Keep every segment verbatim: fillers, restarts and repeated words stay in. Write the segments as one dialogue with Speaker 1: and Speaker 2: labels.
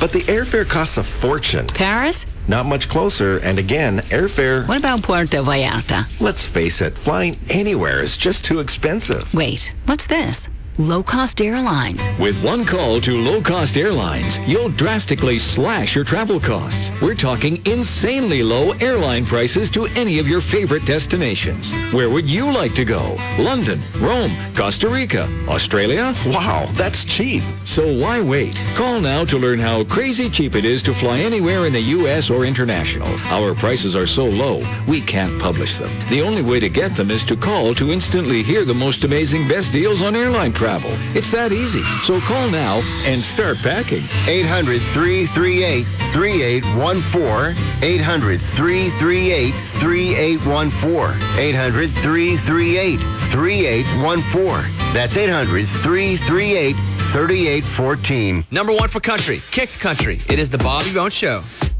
Speaker 1: But the airfare costs a fortune.
Speaker 2: Paris?
Speaker 1: Not much closer, and again, airfare...
Speaker 2: What about Puerto Vallarta?
Speaker 1: Let's face it, flying anywhere is just too expensive.
Speaker 2: Wait, what's this? Low-cost airlines.
Speaker 3: With one call to low-cost airlines, you'll drastically slash your travel costs. We're talking insanely low airline prices to any of your favorite destinations. Where would you like to go? London, Rome, Costa Rica, Australia?
Speaker 1: Wow, that's cheap.
Speaker 3: So why wait? Call now to learn how crazy cheap it is to fly anywhere in the U S or international. Our prices are so low, we can't publish them. The only way to get them is to call to instantly hear the most amazing best deals on airline travel. Travel. It's that easy. So call now and start packing.
Speaker 4: eight hundred, three three eight, three eight one four. eight hundred, three three eight, three eight one four. eight hundred, three three eight, three eight one four. That's eight hundred, three three eight, three eight one four.
Speaker 5: Number one for country, Kicks Country. It is the Bobby Bones Show.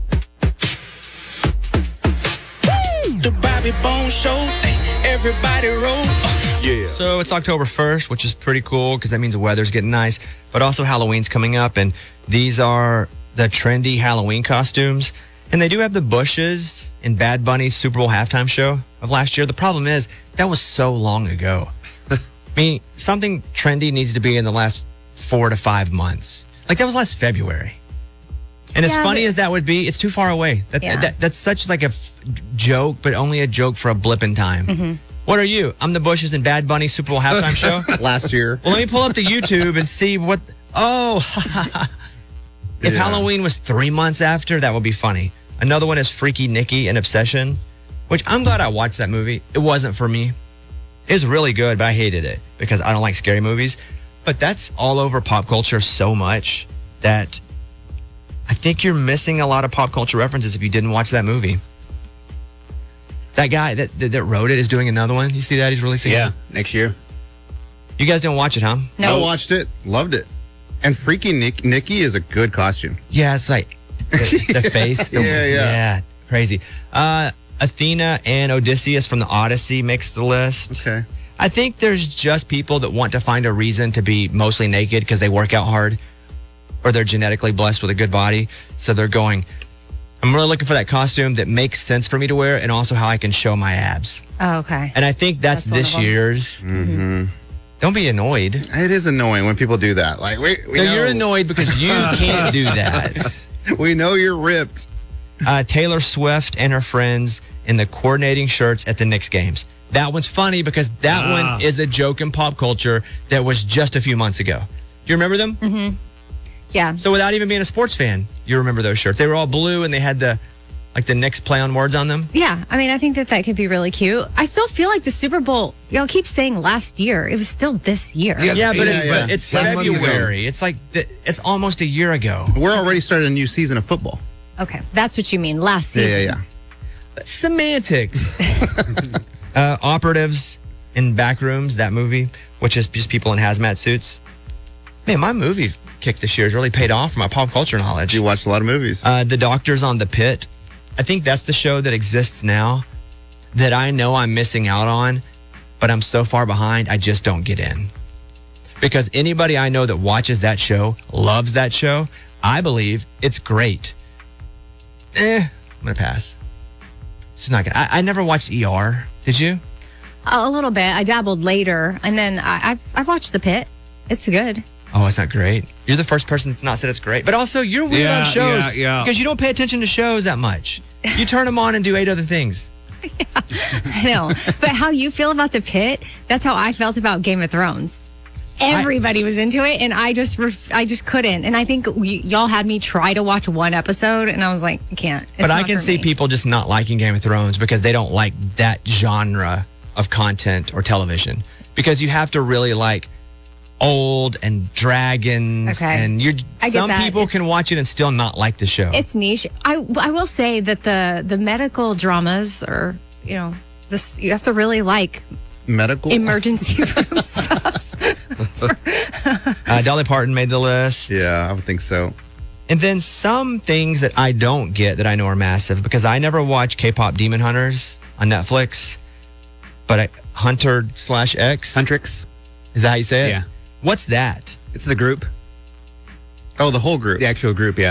Speaker 6: The Bobby Bones Show. Everybody roll.
Speaker 5: Yeah. So it's October first, which is pretty cool because that means the weather's getting nice, but also Halloween's coming up, and these are the trendy Halloween costumes. And they do have the bushes in Bad Bunny's Super Bowl halftime show of last year. The problem is that was so long ago. I mean, something trendy needs to be in the last four to five months. Like that was last February. And as
Speaker 7: Yeah,
Speaker 5: funny
Speaker 7: but-
Speaker 5: as that would be, it's too far away. That's
Speaker 7: Yeah.
Speaker 5: that, that's such like a f- joke, but only a joke for a blip in time.
Speaker 7: Mm-hmm.
Speaker 5: What are you? I'm the Bushes in Bad Bunny Super Bowl halftime show.
Speaker 8: Last year.
Speaker 5: Well, let me pull up the YouTube and see what. Oh, if
Speaker 8: Yeah.
Speaker 5: Halloween was three months after, that would be funny. Another one is Freaky Nikki and Obsession, which I'm glad I watched that movie. It wasn't for me. It was really good, but I hated it because I don't like scary movies. But that's all over pop culture so much that I think you're missing a lot of pop culture references if you didn't watch that movie. That guy that, that that wrote it is doing another one. You see that? He's releasing
Speaker 8: Yeah,
Speaker 5: it?
Speaker 8: next year.
Speaker 5: You guys didn't watch it, huh?
Speaker 7: No.
Speaker 8: I watched it, loved it. And Freaky Nick, Nikki is a good costume.
Speaker 5: Yeah, it's like the, the face. The,
Speaker 8: Yeah, yeah.
Speaker 5: Yeah, crazy. Uh, Athena and Odysseus from the Odyssey makes the list.
Speaker 8: Okay.
Speaker 5: I think there's just people that want to find a reason to be mostly naked because they work out hard or they're genetically blessed with a good body. So they're going, I'm really looking for that costume that makes sense for me to wear and also how I can show my abs.
Speaker 7: Oh, okay.
Speaker 5: And I think that's,
Speaker 7: That's one
Speaker 5: this
Speaker 7: of them.
Speaker 5: year's.
Speaker 8: Mm-hmm.
Speaker 5: Don't be annoyed.
Speaker 8: It is annoying when people do that. Like, we, we
Speaker 5: No,
Speaker 8: know,
Speaker 5: you're annoyed because you can't do that.
Speaker 8: we know you're ripped.
Speaker 5: Uh, Taylor Swift and her friends in the coordinating shirts at the Knicks games. That one's funny because that
Speaker 6: Ah.
Speaker 5: one is a joke in pop culture that was just a few months ago. Do you remember them?
Speaker 7: Mm-hmm. Yeah.
Speaker 5: So without even being a sports fan, you remember those shirts. They were all blue and they had the like the Knicks play on words on them.
Speaker 7: Yeah. I mean, I think that that could be really cute. I still feel like the Super Bowl, y'all keep saying last year. It was still this year.
Speaker 8: Yeah.
Speaker 5: Yeah, but
Speaker 8: yeah,
Speaker 5: it's
Speaker 8: yeah.
Speaker 5: it's
Speaker 8: Ten months ago.
Speaker 5: February. It's like the, it's almost a year ago.
Speaker 8: We're already starting a new season of football.
Speaker 7: Okay. That's what you mean. Last
Speaker 8: Yeah,
Speaker 7: season.
Speaker 8: yeah, yeah.
Speaker 5: Semantics. uh, operatives in back rooms, that movie, which is just people in hazmat suits. Man, my movie kick this year has really paid off for my pop culture knowledge.
Speaker 8: You watched a lot of movies.
Speaker 5: Uh, the Doctors on the Pit. I think that's the show that exists now that I know I'm missing out on, but I'm so far behind, I just don't get in. Because anybody I know that watches that show, loves that show, I believe it's great. Eh, I'm going to pass. It's not gonna. I, I never watched E R. Did you?
Speaker 7: A little bit. I dabbled later, and then I, I've I've watched The Pit. It's good.
Speaker 5: Oh, it's not great. You're the first person that's not said it's great. But also, you're weird
Speaker 6: Yeah,
Speaker 5: on shows
Speaker 6: yeah, yeah.
Speaker 5: because you don't pay attention to shows that much. You turn them on and do eight other things.
Speaker 7: I know. But how you feel about The Pit, that's how I felt about Game of Thrones. Everybody was into it, and I just ref- I just couldn't. And I think we, y'all had me try to watch one episode, and I was like, I can't. It's
Speaker 5: But I
Speaker 7: not
Speaker 5: can
Speaker 7: for
Speaker 5: see
Speaker 7: me.
Speaker 5: people just not liking Game of Thrones because they don't like that genre of content or television. Because you have to really like old and dragons,
Speaker 7: Okay.
Speaker 5: and you're
Speaker 7: I get
Speaker 5: some
Speaker 7: that.
Speaker 5: people
Speaker 7: It's-
Speaker 5: can watch it and still not like the show.
Speaker 7: It's niche. I I will say that the the medical dramas are, you know, this you have to really like
Speaker 8: Medical?
Speaker 7: emergency room stuff.
Speaker 5: uh, Dolly Parton made the list.
Speaker 8: Yeah, I would think so.
Speaker 5: And then some things that I don't get that I know are massive because I never watch K-pop Demon Hunters on Netflix, but I, Hunter slash X.
Speaker 9: Huntrix.
Speaker 5: Is that how you say it?
Speaker 9: Yeah.
Speaker 5: What's that?
Speaker 9: It's the group.
Speaker 8: Oh, the whole group.
Speaker 9: The actual group, yeah.